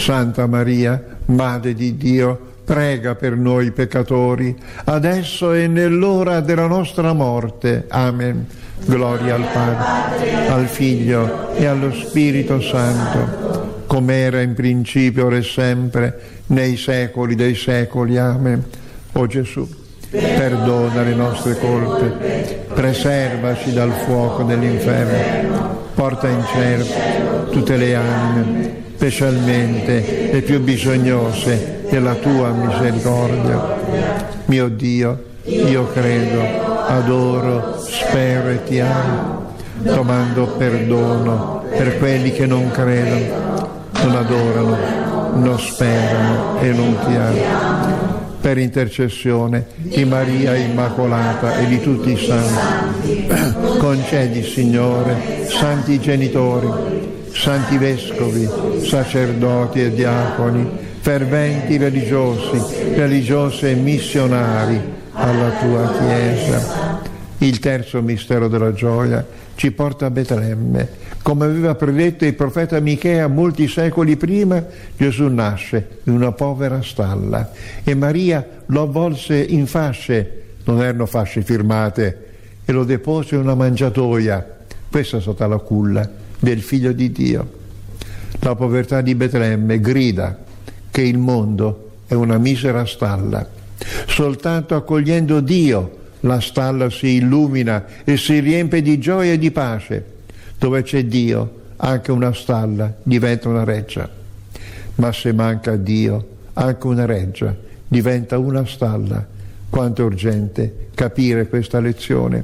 Santa Maria, Madre di Dio, prega per noi peccatori, adesso e nell'ora della nostra morte. Amen. Gloria al Padre, al Figlio e allo Spirito Santo, come era in principio, ora e sempre, nei secoli dei secoli. Amen. O Gesù, perdona le nostre colpe, preservaci dal fuoco dell'inferno, porta in cielo tutte le anime, specialmente le più bisognose della tua misericordia. Mio Dio, io credo, adoro, spero e ti amo. Domando perdono per quelli che non credono, non adorano, non sperano e non ti amano. Per intercessione di Maria Immacolata e di tutti i santi, concedi, Signore, santi genitori, santi vescovi, sacerdoti e diaconi, ferventi religiosi, religiose e missionari alla tua Chiesa. Il terzo mistero della gioia ci porta a Betlemme. Come aveva predetto il profeta Michea molti secoli prima, Gesù nasce in una povera stalla e Maria lo avvolse in fasce, non erano fasce firmate, e lo depose in una mangiatoia. Questa è stata la culla del Figlio di Dio. La povertà di Betlemme grida che il mondo è una misera stalla. Soltanto accogliendo Dio la stalla si illumina e si riempie di gioia e di pace. Dove c'è Dio, anche una stalla diventa una reggia. Ma se manca Dio, anche una reggia diventa una stalla. Quanto è urgente capire questa lezione.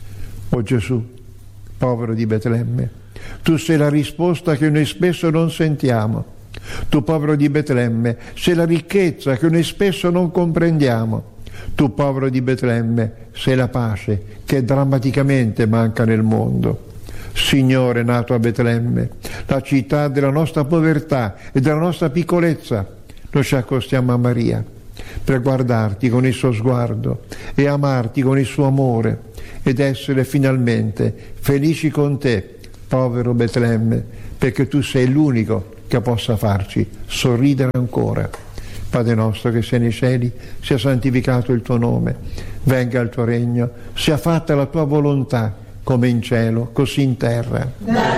O Gesù, povero di Betlemme, tu sei la risposta che noi spesso non sentiamo. Tu, povero di Betlemme, sei la ricchezza che noi spesso non comprendiamo. Tu, povero di Betlemme, sei la pace che drammaticamente manca nel mondo. Signore nato a Betlemme, la città della nostra povertà e della nostra piccolezza, noi ci accostiamo a Maria per guardarti con il suo sguardo e amarti con il suo amore ed essere finalmente felici con te, povero Betlemme, perché tu sei l'unico che possa farci sorridere ancora. Padre nostro che sei nei cieli, sia santificato il tuo nome, venga il tuo regno, sia fatta la tua volontà, come in cielo, così in terra.